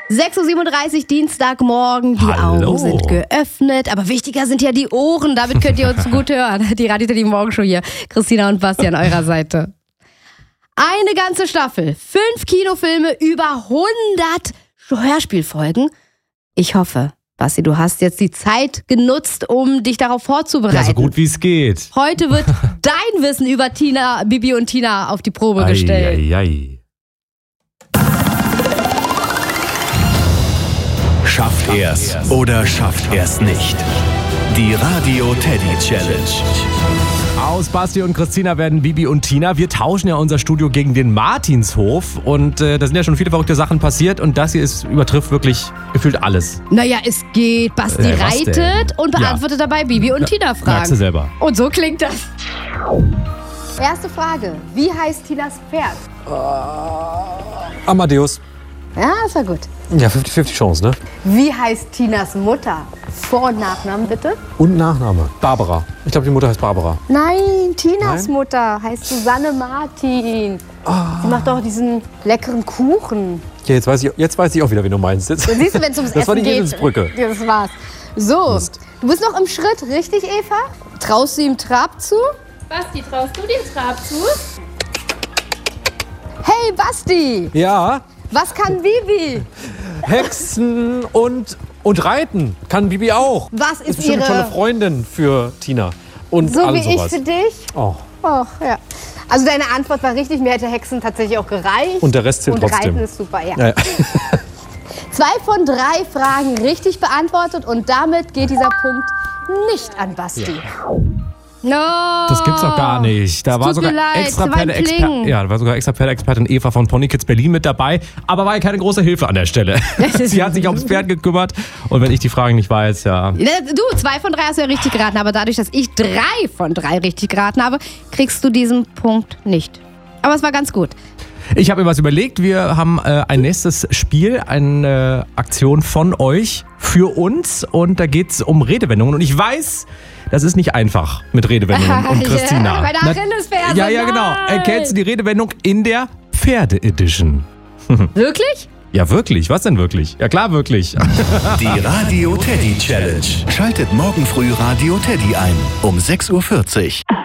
6:37 Uhr, Dienstagmorgen, die Augen sind geöffnet, aber wichtiger sind ja die Ohren, damit könnt ihr uns gut hören. Die Radio Teddy Morgenshow hier, Christina und Basti an eurer Seite. Eine ganze Staffel, 5 Kinofilme, über 100 Hörspielfolgen. Ich hoffe, Basti, du hast jetzt die Zeit genutzt, um dich darauf vorzubereiten. Ja, so gut wie es geht. Heute wird dein Wissen über Bibi und Tina auf die Probe gestellt. Schafft er's oder schafft er's nicht? Die Radio Teddy Challenge. Aus Basti und Christina werden Bibi und Tina. Wir tauschen ja unser Studio gegen den Martinshof. Und da sind ja schon viele verrückte Sachen passiert. Und das hier übertrifft wirklich gefühlt alles. Naja, es geht. Basti reitet und beantwortet dabei Bibi und Tina Fragen. Merkst du selber. Und so klingt das. Erste Frage. Wie heißt Tinas Pferd? Amadeus. Ja, das war gut. Ja, 50-50 Chance, ne? Wie heißt Tinas Mutter? Vor- und Nachnamen bitte? Und Nachname. Barbara. Ich glaube, die Mutter heißt Barbara. Nein, Tinas Mutter heißt Susanne Martin. Sie macht doch diesen leckeren Kuchen. Ja, jetzt weiß ich auch wieder, wen du meinst. Jetzt. Siehst du, wenn es ums Das Essen war die geht. Eselsbrücke. Ja, das war's. So, du bist noch im Schritt, richtig, Eva? Traust du ihm Trab zu? Basti, traust du dem Trab zu? Hey, Basti! Ja, Was kann Bibi? Hexen und Reiten kann Bibi auch. Was Ist ist bestimmt eine tolle ihre... Freundin für Tina. Und So all wie ich sowas. für dich? Oh. Oh, ja. Also deine Antwort war richtig, mir hätte Hexen tatsächlich auch gereicht. Und der Rest zählt Und trotzdem. Reiten ist super, ja. Ja, ja. 2 von 3 Fragen richtig beantwortet und damit geht dieser Punkt nicht an Basti. No, Das gibt's doch gar nicht. Da war tut sogar mir leid, extra es war ein Klingen. da war sogar extra Pferdeexpertin Eva von Pony Kids Berlin mit dabei, aber war ja keine große Hilfe an der Stelle. Sie hat sich ums Pferd gekümmert und wenn ich die Fragen nicht weiß, ja. Du, 2 von 3 hast du ja richtig geraten, aber dadurch, dass ich 3 von 3 richtig geraten habe, kriegst du diesen Punkt nicht. Aber es war ganz gut. Ich habe mir was überlegt. Wir haben ein nächstes Spiel, eine Aktion von euch für uns und da geht's um Redewendungen und ich weiß, das ist nicht einfach mit Redewendungen und Christina. Ja, bei der Achillesferse, Ja, genau. nein. Erkennst du die Redewendung in der Pferde-Edition? Wirklich? Ja, wirklich. Was denn wirklich? Ja, klar, wirklich. Die Radio Teddy Challenge. Schaltet morgen früh Radio Teddy ein um 6:40 Uhr.